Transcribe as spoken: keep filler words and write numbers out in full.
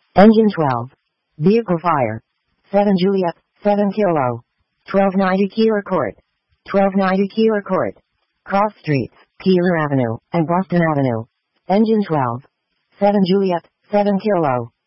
Engine twelve. Vehicle fire. seven Juliet, seven Kilo. twelve ninety Keeler Court. twelve ninety Keeler Court. Cross Streets, Keeler Avenue, and Boston Avenue. Engine twelve. seven Juliet, seven Kilo.